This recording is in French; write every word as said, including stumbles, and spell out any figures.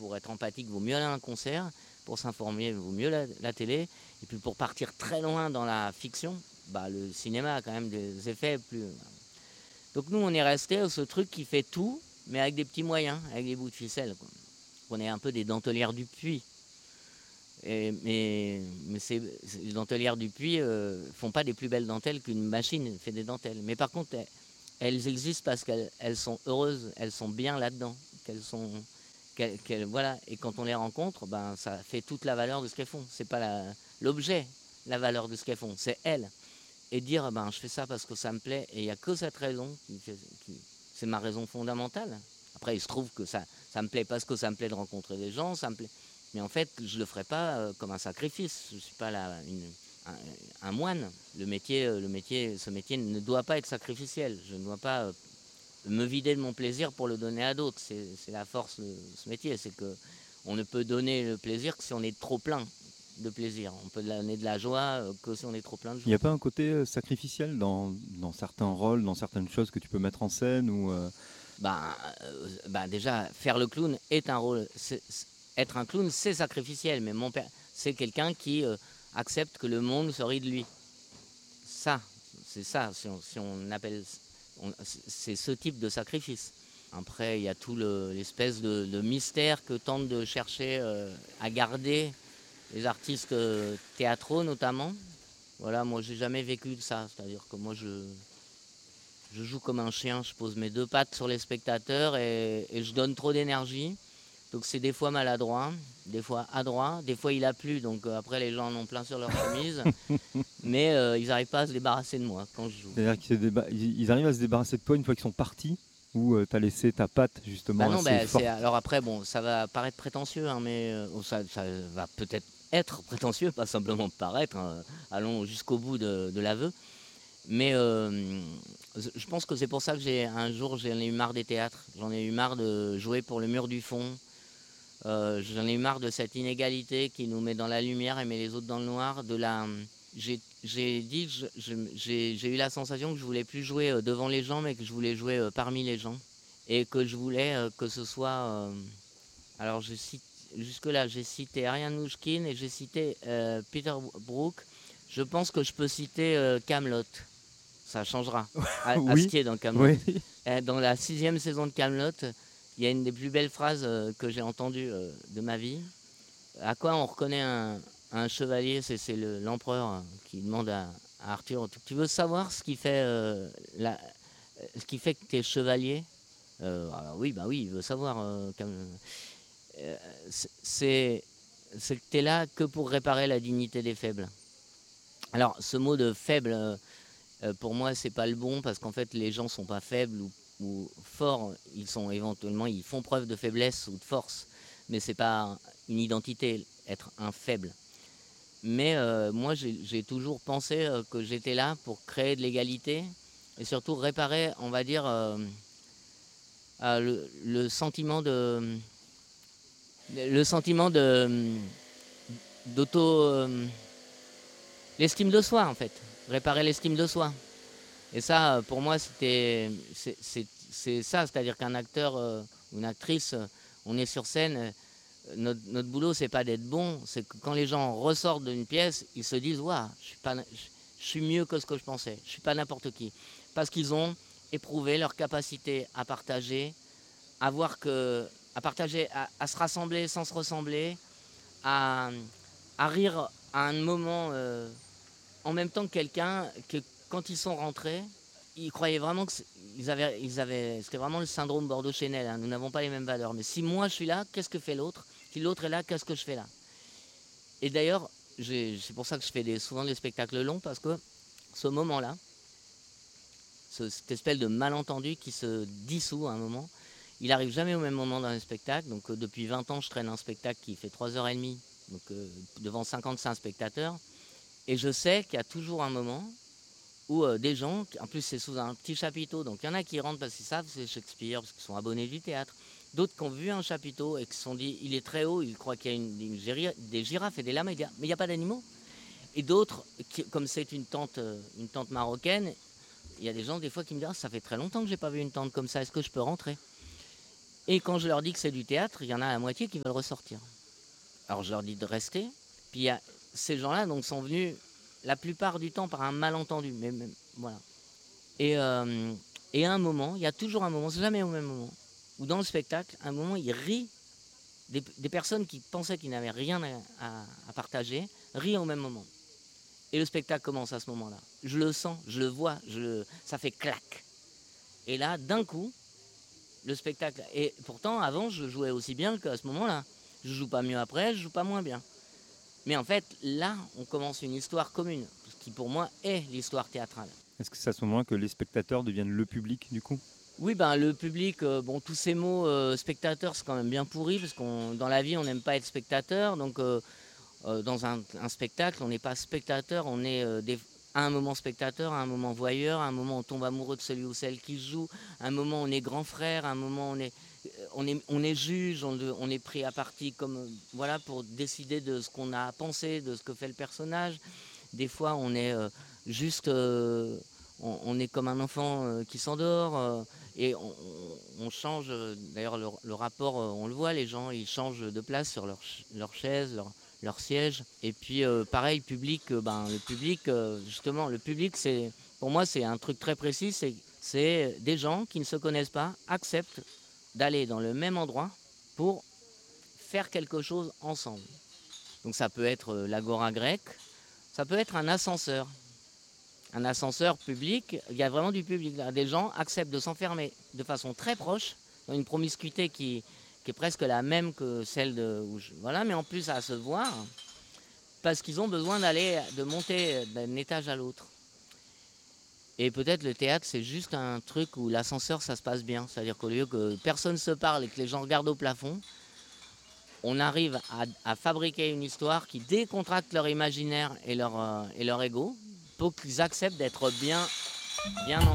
pour être empathique, il vaut mieux aller à un concert. Pour s'informer, il vaut mieux la, la télé. Et puis pour partir très loin dans la fiction, bah, le cinéma a quand même des effets plus... Donc nous, on est resté à ce truc qui fait tout, mais avec des petits moyens, avec des bouts de ficelle, quoi. On est un peu des dentelières du puits. Et, mais mais ces, les dentelières du puits euh, font pas des plus belles dentelles qu'une machine fait des dentelles. Mais par contre, elles, elles existent parce qu'elles elles sont heureuses, elles sont bien là-dedans. Qu'elles sont, qu'elles, qu'elles, voilà. Et quand on les rencontre, ben, ça fait toute la valeur de ce qu'elles font. C'est pas la, l'objet, la valeur de ce qu'elles font, c'est elles. Et dire, ben, je fais ça parce que ça me plaît, et il n'y a que cette raison, qui, qui, c'est ma raison fondamentale. Après, il se trouve que ça, ça me plaît parce que ça me plaît de rencontrer des gens, ça me plaît. Mais en fait, je ne le ferai pas euh, comme un sacrifice. Je ne suis pas là, une, un, un moine. Le métier, le métier, ce métier ne doit pas être sacrificiel. Je ne dois pas euh, me vider de mon plaisir pour le donner à d'autres. C'est, c'est la force de ce métier. C'est qu'on ne peut donner le plaisir que si on est trop plein de plaisir. On peut donner de la joie euh, que si on est trop plein de joie. Il n'y a pas un côté euh, sacrificiel dans, dans certains rôles, dans certaines choses que tu peux mettre en scène ou euh... bah, euh, bah, déjà, faire le clown est un rôle... C'est, c'est, être un clown, c'est sacrificiel, mais mon père, c'est quelqu'un qui euh, accepte que le monde se rit de lui. Ça, c'est ça, si on, si on appelle... On, c'est ce type de sacrifice. Après, il y a tout le, l'espèce de, de mystère que tentent de chercher euh, à garder les artistes euh, théâtraux, notamment. Voilà, moi, j'ai jamais vécu de ça. C'est-à-dire que moi, je, je joue comme un chien. Je pose mes deux pattes sur les spectateurs et, et je donne trop d'énergie. Donc c'est des fois maladroit, des fois adroit, des fois il a plu, donc euh, après les gens en ont plein sur leur chemise, mais euh, ils n'arrivent pas à se débarrasser de moi quand je joue. C'est-à-dire qu'ils déba- ils arrivent à se débarrasser de toi une fois qu'ils sont partis, ou euh, tu as laissé ta patte justement Bah non, assez bah, forte. c'est, alors après, bon, ça va paraître prétentieux, hein, mais euh, ça, ça va peut-être être prétentieux, pas simplement paraître, hein, allons jusqu'au bout de, de l'aveu. Mais euh, je pense que c'est pour ça que j'ai un jour j'en ai eu marre des théâtres, j'en ai eu marre de jouer pour le mur du fond. Euh, j'en ai eu marre de cette inégalité qui nous met dans la lumière et met les autres dans le noir. De la, j'ai, j'ai dit, je, je, j'ai, j'ai eu la sensation que je voulais plus jouer euh, devant les gens, mais que je voulais jouer euh, parmi les gens, et que je voulais euh, que ce soit. Euh, alors je cite, jusque là, j'ai cité Ariane Nouchkine et j'ai cité euh, Peter Brook. Je pense que je peux citer euh, Kaamelott. Ça changera. À, Oui, Astier dans Kaamelott. oui. Dans la sixième saison de Kaamelott, il y a une des plus belles phrases euh, que j'ai entendues euh, de ma vie. À quoi on reconnaît un, un chevalier? C'est, c'est le, l'empereur hein, qui demande à, à Arthur, tu veux savoir ce qui fait, euh, la, ce qui fait que tu es chevalier? euh, alors oui, bah oui, il veut savoir. Euh, comme, euh, c'est, c'est que tu es là que pour réparer la dignité des faibles. Alors ce mot de faible, euh, pour moi, c'est pas le bon, parce qu'en fait, les gens sont pas faibles ou ou forts, ils sont éventuellement, ils font preuve de faiblesse ou de force, mais c'est pas une identité, être un faible. Mais euh, moi, j'ai, j'ai toujours pensé euh, que j'étais là pour créer de l'égalité et surtout réparer, on va dire, euh, euh, le, le sentiment de, le sentiment de, d'auto, euh, l'estime de soi en fait, réparer l'estime de soi. Et ça, pour moi, c'était, c'est, c'est, c'est ça, c'est-à-dire qu'un acteur euh, ou une actrice, euh, on est sur scène, euh, notre, notre boulot, c'est pas d'être bon, c'est que quand les gens ressortent d'une pièce, ils se disent, waouh, je suis pas, je, je suis mieux que ce que je pensais, je suis pas n'importe qui, parce qu'ils ont éprouvé leur capacité à partager, à voir que, à partager, à, à se rassembler sans se ressembler, à, à rire à un moment euh, en même temps que quelqu'un que quand ils sont rentrés, ils croyaient vraiment que ils avaient, ils avaient, c'était vraiment le syndrome Bordeaux-Chenel. Hein. Nous n'avons pas les mêmes valeurs. Mais si moi je suis là, qu'est-ce que fait l'autre? Si l'autre est là, qu'est-ce que je fais là? Et d'ailleurs, j'ai, c'est pour ça que je fais des, souvent des spectacles longs, parce que ce moment-là, ce, cette espèce de malentendu qui se dissout à un moment, il n'arrive jamais au même moment dans un spectacle. Donc euh, depuis vingt ans, je traîne un spectacle qui fait trois heures trente, donc, euh, devant cinquante-cinq spectateurs. Et je sais qu'il y a toujours un moment où euh, des gens, en plus c'est sous un petit chapiteau, donc il y en a qui rentrent parce qu'ils savent c'est Shakespeare, parce qu'ils sont abonnés du théâtre. D'autres qui ont vu un chapiteau et qui se sont dit, il est très haut, ils croient qu'il y a une, une giri- des girafes et des lames, et ils disent, mais il n'y a pas d'animaux. Et d'autres, qui, comme c'est une tente, euh, une tente marocaine, il y a des gens des fois qui me disent, ah, ça fait très longtemps que j'ai pas vu une tente comme ça, est-ce que je peux rentrer? Et quand je leur dis que c'est du théâtre, il y en a la moitié qui veulent ressortir. Alors je leur dis de rester. Puis il y a ces gens-là donc sont venus la plupart du temps par un malentendu. Mais, mais voilà. Et, euh, et à un moment, il y a toujours un moment, c'est jamais au même moment, où dans le spectacle, à un moment, il rit. Des, des personnes qui pensaient qu'ils n'avaient rien à, à, à partager rient au même moment. Et le spectacle commence à ce moment-là. Je le sens, je le vois, je le, ça fait clac. Et là, d'un coup, le spectacle... Et pourtant, avant, je jouais aussi bien qu'à ce moment-là. Je joue pas mieux après, je joue pas moins bien. Mais en fait, là, on commence une histoire commune, qui pour moi est l'histoire théâtrale. Est-ce que c'est à ce moment-là que les spectateurs deviennent le public, du coup? Oui, ben, le public, euh, bon, tous ces mots euh, spectateur, c'est quand même bien pourri, parce qu'on dans la vie, on n'aime pas être spectateur. Donc, euh, euh, dans un, un spectacle, on n'est pas spectateur, on est euh, des, à un moment spectateur, à un moment voyeur, à un moment on tombe amoureux de celui ou celle qui joue, à un moment on est grand frère, à un moment on est, on est, on est juge, on, on est pris à partie comme, euh, voilà, pour décider de ce qu'on a pensé, de ce que fait le personnage. Des fois, on est euh, juste... Euh, on, on est comme un enfant euh, qui s'endort euh, et on, on change, euh, d'ailleurs le, le rapport, euh, on le voit, les gens ils changent de place sur leur, leur chaise, leur, leur siège. Et puis euh, pareil, public, euh, ben, le public, euh, justement, le public, c'est, pour moi c'est un truc très précis, c'est, c'est des gens qui ne se connaissent pas, acceptent d'aller dans le même endroit pour faire quelque chose ensemble. Donc ça peut être euh, l'agora grecque, ça peut être un ascenseur. Un ascenseur public, il y a vraiment du public. Là. Des gens acceptent de s'enfermer de façon très proche, dans une promiscuité qui, qui est presque la même que celle de... Où je, voilà, mais en plus à se voir, parce qu'ils ont besoin d'aller, de monter d'un étage à l'autre. Et peut-être le théâtre, c'est juste un truc où l'ascenseur, ça se passe bien. C'est-à-dire qu'au lieu que personne se parle et que les gens regardent au plafond, on arrive à, à fabriquer une histoire qui décontracte leur imaginaire et leur, euh, et leur ego, pour qu'ils acceptent d'être bien, bien ensemble.